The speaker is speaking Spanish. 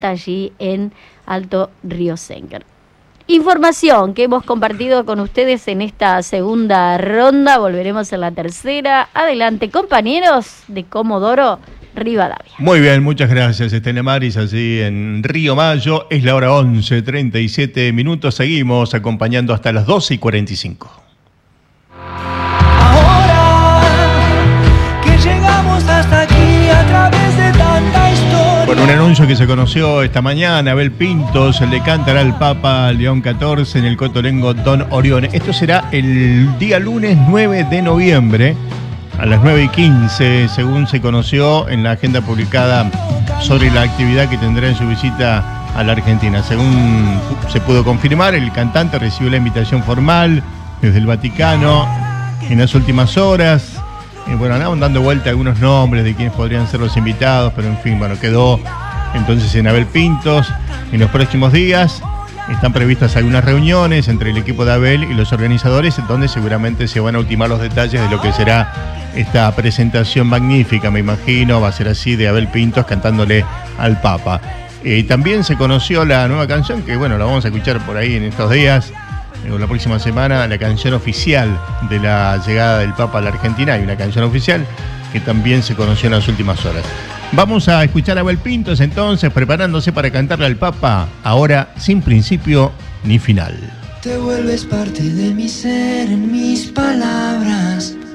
allí en Alto Río Senker. Información que hemos compartido con ustedes en esta segunda ronda. Volveremos en la tercera. Adelante, compañeros de Comodoro Rivadavia. Muy bien, muchas gracias, Estela Maris, allí en Río Mayo. Es la hora 11:37 minutos. Seguimos acompañando hasta las 12:45. Ahora que llegamos hasta aquí a través de tanta historia. Bueno, un anuncio que se conoció esta mañana. Abel Pintos le cantará al Papa León XIV en el Cotolengo Don Orione. Esto será el día lunes 9 de noviembre a las 9:15, según se conoció en la agenda publicada sobre la actividad que tendrá en su visita a la Argentina. Según se pudo confirmar, el cantante recibió la invitación formal desde el Vaticano en las últimas horas. Bueno, andaban dando vuelta algunos nombres de quienes podrían ser los invitados, pero en fin, bueno, quedó entonces en Abel Pintos. En los próximos días están previstas algunas reuniones entre el equipo de Abel y los organizadores, donde seguramente se van a ultimar los detalles de lo que será esta presentación magnífica, me imagino, va a ser así, de Abel Pintos cantándole al Papa. También se conoció la nueva canción, que bueno, la vamos a escuchar por ahí en estos días, la próxima semana, la canción oficial de la llegada del Papa a la Argentina. Hay una canción oficial que también se conoció en las últimas horas. Vamos a escuchar a Abel Pintos entonces, preparándose para cantarle al Papa, ahora sin principio ni final. Te vuelves parte de mi ser, en mis palabras.